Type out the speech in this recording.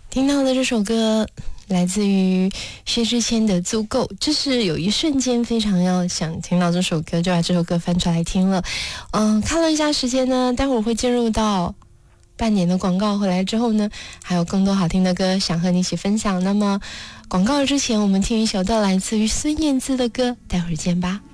听到的这首歌来自于薛之谦的《足够》，这是有一瞬间非常要想听到这首歌，就把这首歌翻出来听了。看了一下时间呢，待会儿会进入到半年的广告，回来之后呢，还有更多好听的歌想和你一起分享。那么广告之前，我们听一首的来自于孙燕姿的歌，待会儿见吧。